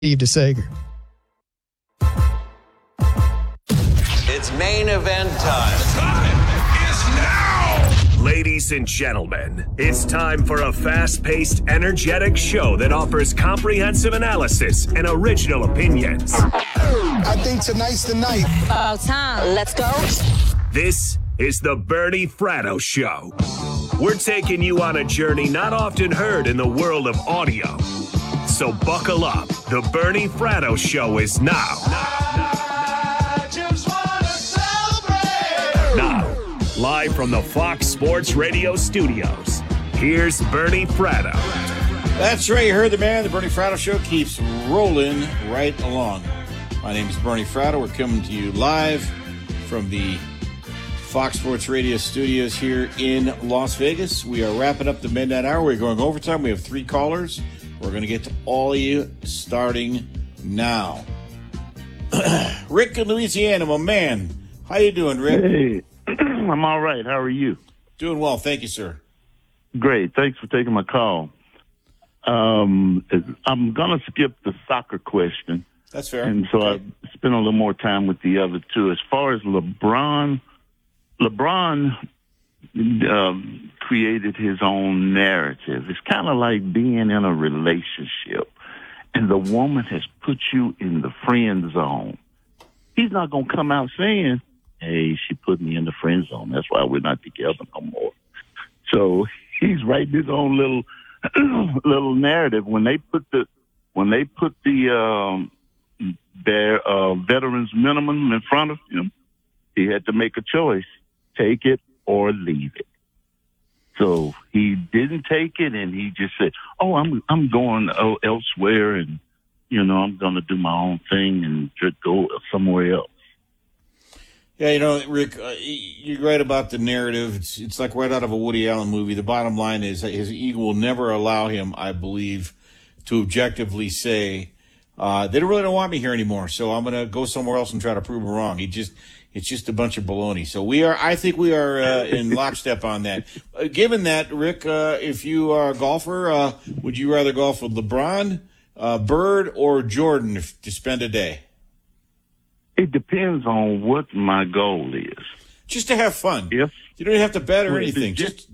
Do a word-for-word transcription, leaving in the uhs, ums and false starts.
Steve DeSager. It's main event time. Time is now! Ladies and gentlemen, it's time for a fast-paced, energetic show that offers comprehensive analysis and original opinions. I think tonight's the night. About time. Let's go. This is the Bernie Fratto Show. We're taking you on a journey not often heard in the world of audio. So buckle up. The Bernie Fratto Show is now. I just wanna celebrate. Now, live from the Fox Sports Radio studios, here's Bernie Fratto. That's right. You heard the man. The Bernie Fratto Show keeps rolling right along. My name is Bernie Fratto. We're coming to you live from the Fox Sports Radio studios here in Las Vegas. We are wrapping up the midnight hour. We're going overtime. We have three callers. We're going to get to all of you starting now. Rick in Louisiana, my man. How you doing, Rick? Hey, I'm all right. How are you? Doing well. Thank you, sir. Great. Thanks for taking my call. Um, I'm going to skip the soccer question. That's fair. And so Okay. I spend a little more time with the other two. As far as LeBron, LeBron um, created his own narrative. It's kind of like being in a relationship, and the woman has put you in the friend zone. He's not going to come out saying, hey, she put me in the friend zone. That's why we're not together no more. So he's writing his own little little narrative. When they put the when they put the um, their uh, veterans minimum in front of him, he had to make a choice: take it or leave it. So he didn't take it, and he just said, "Oh, I'm I'm going oh, elsewhere, and you know I'm going to do my own thing and just go somewhere else." Yeah, you know, Rick, uh, you're right about the narrative. It's it's like right out of a Woody Allen movie. The bottom line is his ego will never allow him, I believe, to objectively say, uh, they don't really don't want me here anymore, so I'm going to go somewhere else and try to prove them wrong. He just, it's just a bunch of baloney. So we are, I think we are uh, in lockstep on that. Uh, given that, Rick, uh, if you are a golfer, uh, would you rather golf with LeBron, uh, Bird, or Jordan if, to spend a day? It depends on what my goal is. Just to have fun. If You don't have to bet or Well, anything. just- Just